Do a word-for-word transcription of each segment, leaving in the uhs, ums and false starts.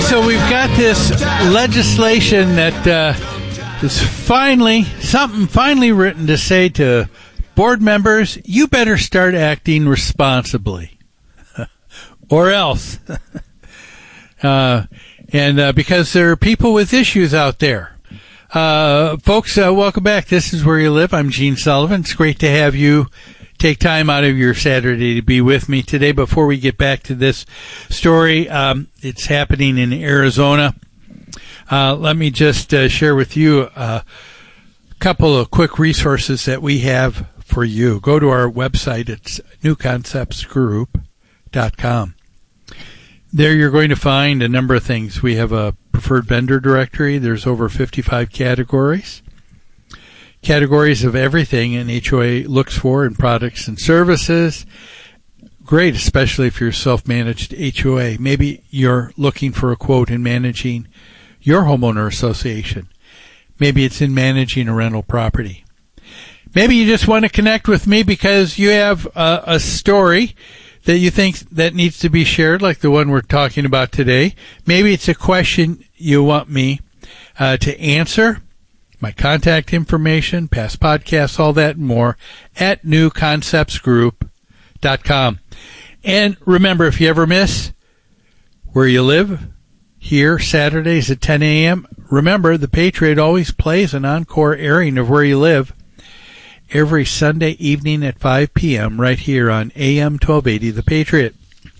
so we've got this legislation that uh, is finally, something finally written to say to board members, you better start acting responsibly. Or else. uh, and uh, because there are people with issues out there. Uh, folks, uh, welcome back. This is Where You Live. I'm Gene Sullivan. It's great to have you take time out of your Saturday to be with me today. Before we get back to this story, um, it's happening in Arizona. Uh, let me just uh, share with you a couple of quick resources that we have for you. Go to our website. It's new concepts group dot com. There you're going to find a number of things. We have a preferred vendor directory. There's over fifty-five categories. Categories of everything an H O A looks for in products and services. Great, especially if you're a self-managed H O A. Maybe you're looking for a quote in managing your homeowner association. Maybe it's in managing a rental property. Maybe you just want to connect with me because you have a, a story that you think that needs to be shared, like the one we're talking about today. Maybe it's a question you want me uh, to answer. My contact information, past podcasts, all that and more at new concepts group dot com. And remember, if you ever miss Where You Live, here Saturdays at ten a.m., remember, the Patriot always plays an encore airing of Where You Live every Sunday evening at five p.m. right here on A M twelve eighty, The Patriot.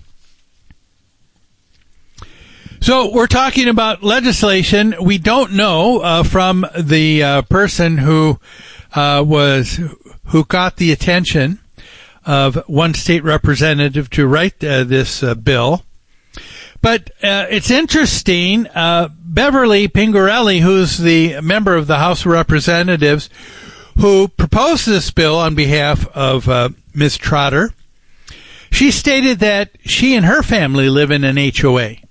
So we're talking about legislation. We don't know uh, from the uh, person who uh, was who got the attention of one state representative to write uh, this uh, bill. But uh, it's interesting. Uh, Beverly Pingerelli, who's the member of the House of Representatives, who proposed this bill on behalf of uh, Miz Trotter, she stated that she and her family live in an H O A.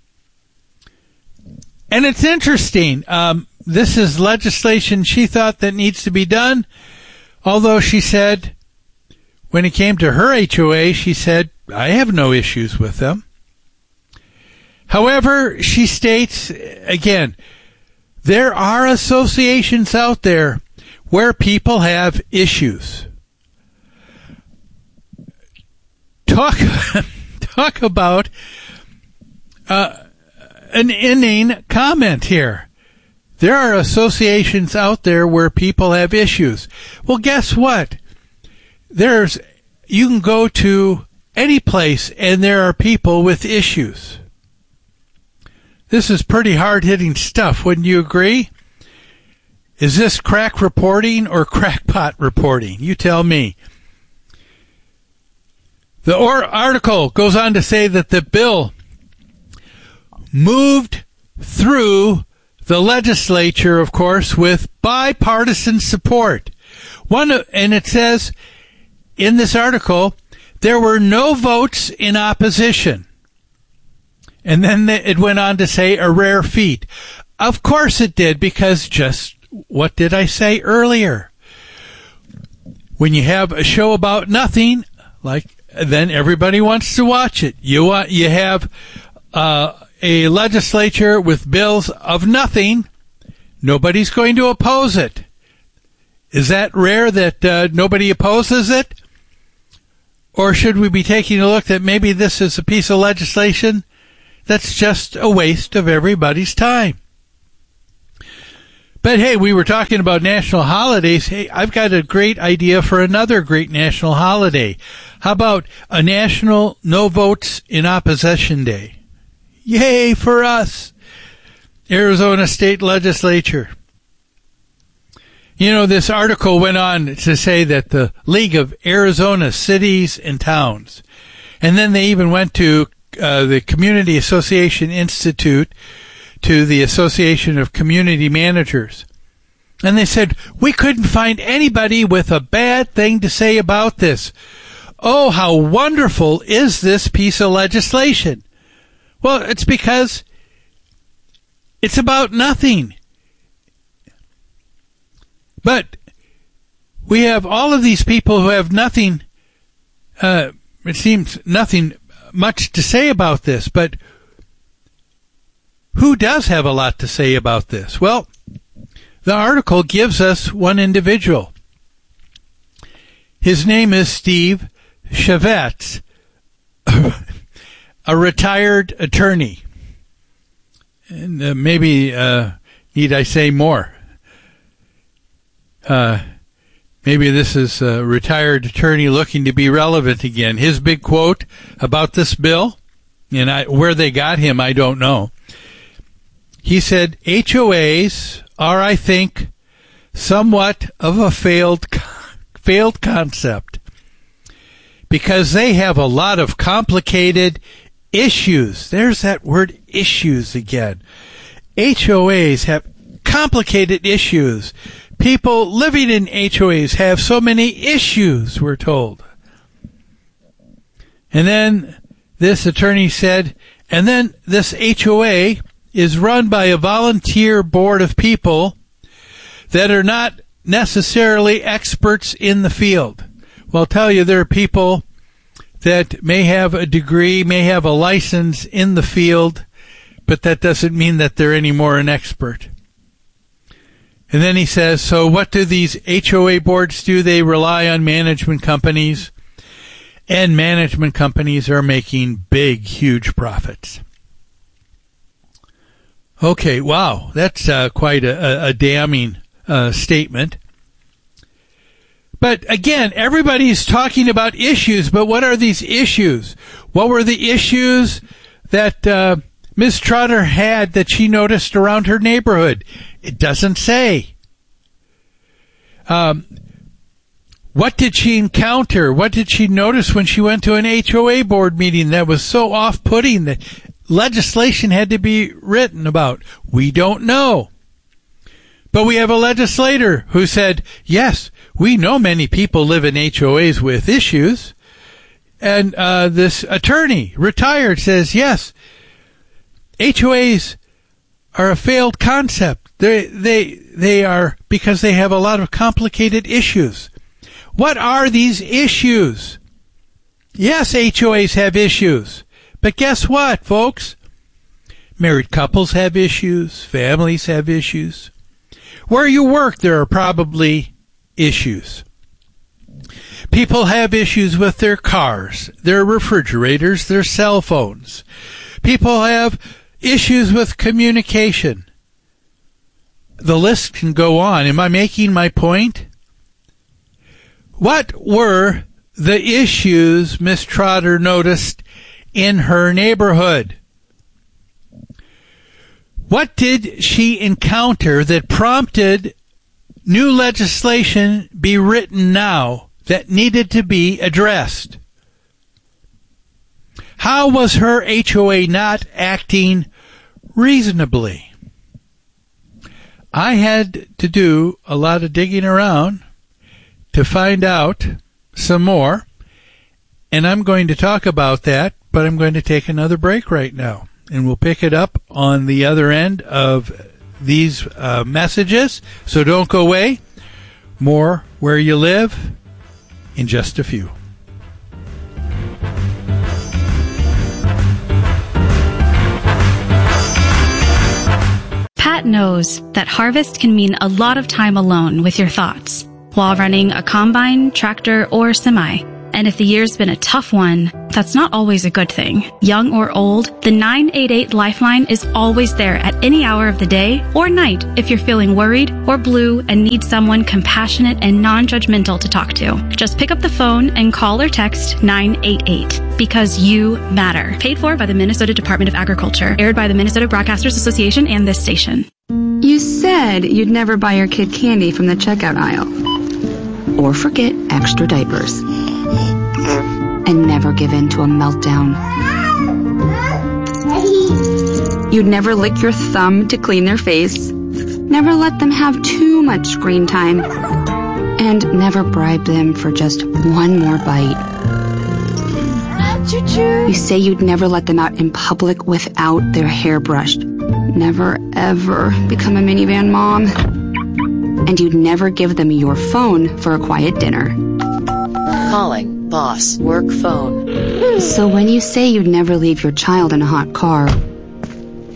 And it's interesting. Um, this is legislation she thought that needs to be done, although she said when it came to her H O A, she said, I have no issues with them. However, she states, again, there are associations out there where people have issues. Talk, talk about uh, an inane comment here. There are associations out there where people have issues. Well, guess what? There's, you can go to any place and there are people with issues. This is pretty hard-hitting stuff, wouldn't you agree? Is this crack reporting or crackpot reporting? You tell me. The or- article goes on to say that the bill moved through the legislature, of course, with bipartisan support. One, and it says in this article, there were no votes in opposition. And then it went on to say a rare feat. Of course it did, because just what did I say earlier? When you have a show about nothing, like, then everybody wants to watch it. You want, you have uh, a legislature with bills of nothing. Nobody's going to oppose it. Is that rare that uh, nobody opposes it? Or should we be taking a look that maybe this is a piece of legislation that's just a waste of everybody's time? But hey, we were talking about national holidays. Hey, I've got a great idea for another great national holiday. How about a national no votes in opposition day? Yay for us, Arizona State Legislature. You know, this article went on to say that the League of Arizona Cities and Towns, and then they even went to uh, the Community Association Institute, to the Association of Community Managers. And they said, we couldn't find anybody with a bad thing to say about this. Oh, how wonderful is this piece of legislation? Well, it's because it's about nothing. But we have all of these people who have nothing, uh, it seems nothing much to say about this, but who does have a lot to say about this? Well, the article gives us one individual. His name is Steve Chavetz, a retired attorney. And uh, maybe, uh, need I say more? Uh, maybe this is a retired attorney looking to be relevant again. His big quote about this bill, and I, where they got him, I don't know. He said, H O As are, I think, somewhat of a failed failed concept because they have a lot of complicated issues. There's that word issues again. H O As have complicated issues. People living in H O As have so many issues, we're told. And then this attorney said, and then this H O A is run by a volunteer board of people that are not necessarily experts in the field. Well, I'll tell you, there are people that may have a degree, may have a license in the field, but that doesn't mean that they're any more an expert. And then he says, so what do these H O A boards do? They rely on management companies, and management companies are making big, huge profits. Okay, wow, that's uh, quite a, a damning uh, statement. But again, everybody's talking about issues, but what are these issues? What were the issues that uh, Miz Trotter had that she noticed around her neighborhood? It doesn't say. Um, what did she encounter? What did she notice when she went to an H O A board meeting that was so off-putting that legislation had to be written about? We don't know. But we have a legislator who said, yes, we know many people live in H O As with issues. And uh, this attorney, retired, says, yes, H O As are a failed concept. They, they, they are because they have a lot of complicated issues. What are these issues? Yes, H O As have issues. But guess what, folks? Married couples have issues. Families have issues. Where you work, there are probably issues. People have issues with their cars, their refrigerators, their cell phones. People have issues with communication. The list can go on. Am I making my point? What were the issues Miz Trotter noticed in her neighborhood? What did she encounter that prompted new legislation be written now that needed to be addressed? How was her H O A not acting reasonably? I had to do a lot of digging around to find out some more, and I'm going to talk about that, but I'm going to take another break right now, and we'll pick it up on the other end of these uh, messages, so don't go away. More Where You Live in just a few. Pat knows that harvest can mean a lot of time alone with your thoughts while running a combine, tractor, or semi. And if the year's been a tough one, that's not always a good thing. Young or old, the nine eight eight Lifeline is always there at any hour of the day or night if you're feeling worried or blue and need someone compassionate and non-judgmental to talk to. Just pick up the phone and call or text nine eight eight because you matter. Paid for by the Minnesota Department of Agriculture. Aired by the Minnesota Broadcasters Association and this station. You said you'd never buy your kid candy from the checkout aisle. Or forget extra diapers. And never give in to a meltdown. You'd never lick your thumb to clean their face. Never let them have too much screen time. And never bribe them for just one more bite. You say you'd never let them out in public without their hair brushed. Never, ever become a minivan mom. And you'd never give them your phone for a quiet dinner. Calling boss work phone. So when you say you'd never leave your child in a hot car,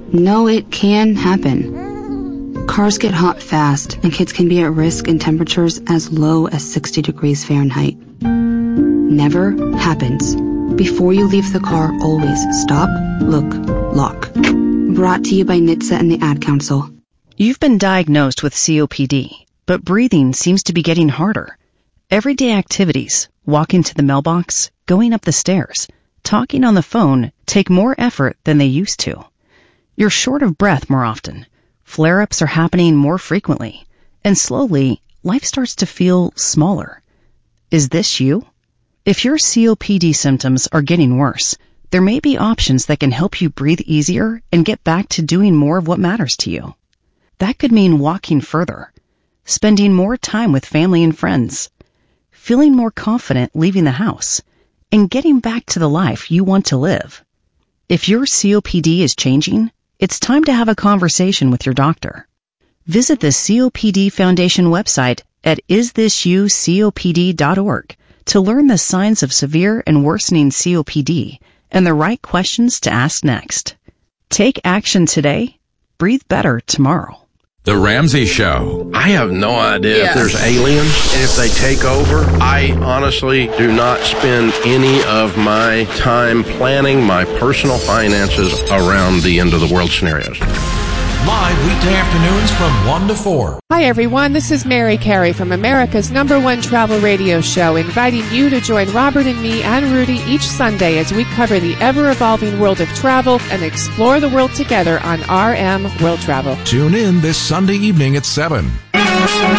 No, it can happen. Cars get hot fast, and kids can be at risk in temperatures as low as sixty degrees Fahrenheit. Never happens. Before you leave the car, always stop, look, lock. Brought to you by N H T S A and the Ad Council. You've been diagnosed with C O P D, but breathing seems to be getting harder. Everyday activities, walking to the mailbox, going up the stairs, talking on the phone take more effort than they used to. You're short of breath more often. Flare-ups are happening more frequently. And slowly, life starts to feel smaller. Is this you? If your C O P D symptoms are getting worse, there may be options that can help you breathe easier and get back to doing more of what matters to you. That could mean walking further, spending more time with family and friends, feeling more confident leaving the house, and getting back to the life you want to live. If your C O P D is changing, it's time to have a conversation with your doctor. Visit the C O P D Foundation website at is this you C O P D dot org to learn the signs of severe and worsening C O P D and the right questions to ask next. Take action today. Breathe better tomorrow. The Ramsey Show. I have no idea Yes. if there's aliens and if they take over. I honestly do not spend any of my time planning my personal finances around the end of the world scenarios. Live weekday afternoons from one to four. Hi, everyone. This is Mary Carey from America's number one travel radio show, inviting you to join Robert and me and Rudy each Sunday as we cover the ever-evolving world of travel and explore the world together on R M World Travel. Tune in this Sunday evening at seven.